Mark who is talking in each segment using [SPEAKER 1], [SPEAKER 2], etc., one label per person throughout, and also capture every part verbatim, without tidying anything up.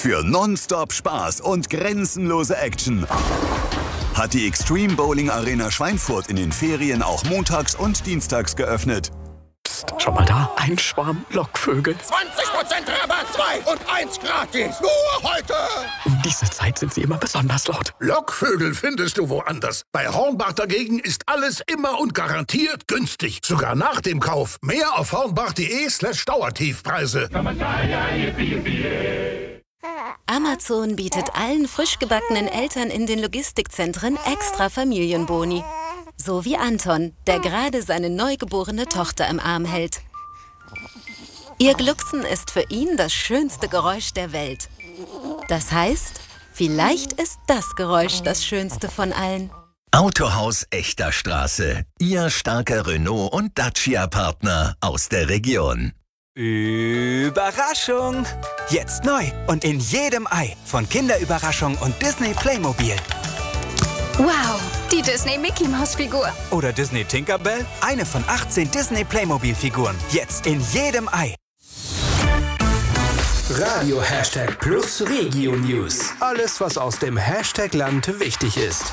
[SPEAKER 1] Für Nonstop Spaß und grenzenlose Action hat die Extreme Bowling Arena Schweinfurt in den Ferien auch montags und dienstags geöffnet.
[SPEAKER 2] Psst, schau mal da, ein Schwarm Lockvögel.
[SPEAKER 3] zwanzig Prozent Rabatt, zwei und eins gratis. Nur heute.
[SPEAKER 2] Um diese Zeit sind sie immer besonders laut.
[SPEAKER 4] Lockvögel findest du woanders. Bei Hornbach dagegen ist alles immer und garantiert günstig. Sogar nach dem Kauf. Mehr auf hornbach.de slash Dauertiefpreise.
[SPEAKER 5] Amazon bietet allen frisch gebackenen Eltern in den Logistikzentren extra Familienboni. So wie Anton, der gerade seine neugeborene Tochter im Arm hält. Ihr Glucksen ist für ihn das schönste Geräusch der Welt. Das heißt, vielleicht ist das Geräusch das schönste von allen.
[SPEAKER 6] Autohaus Echter Straße. Ihr starker Renault- und Dacia-Partner aus der Region.
[SPEAKER 7] Überraschung! Jetzt neu und in jedem Ei von Kinderüberraschung und Disney Playmobil.
[SPEAKER 8] Wow, die Disney Mickey Maus Figur.
[SPEAKER 7] Oder Disney Tinkerbell, eine von achtzehn Disney Playmobil Figuren. Jetzt in jedem Ei.
[SPEAKER 9] Radio Hashtag Plus Regio News. Alles, was aus dem Hashtag-Land wichtig ist.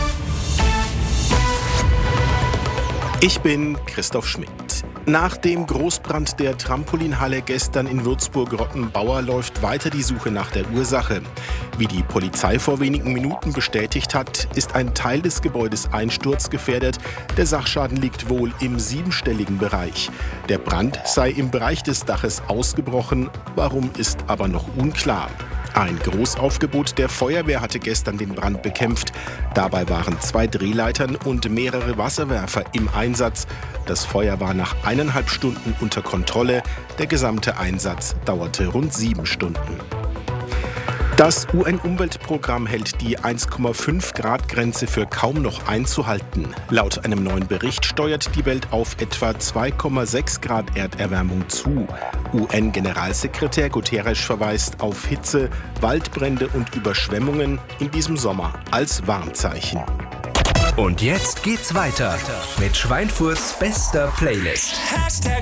[SPEAKER 10] Ich bin Christoph Schmidt. Nach dem Großbrand der Trampolinhalle gestern in Würzburg-Rottenbauer läuft weiter die Suche nach der Ursache. Wie die Polizei vor wenigen Minuten bestätigt hat, ist ein Teil des Gebäudes einsturzgefährdet. Der Sachschaden liegt wohl im siebenstelligen Bereich. Der Brand sei im Bereich des Daches ausgebrochen, warum ist aber noch unklar. Ein Großaufgebot der Feuerwehr hatte gestern den Brand bekämpft. Dabei waren zwei Drehleitern und mehrere Wasserwerfer im Einsatz. Das Feuer war nach eineinhalb Stunden unter Kontrolle. Der gesamte Einsatz dauerte rund sieben Stunden. Das U N-Umweltprogramm hält die eins Komma fünf Grad Grenze für kaum noch einzuhalten. Laut einem neuen Bericht steuert die Welt auf etwa zwei Komma sechs Grad Erderwärmung zu. U N-Generalsekretär Guterres verweist auf Hitze, Waldbrände und Überschwemmungen in diesem Sommer als Warnzeichen.
[SPEAKER 9] Und jetzt geht's weiter mit Schweinfurts bester Playlist.
[SPEAKER 3] Hashtag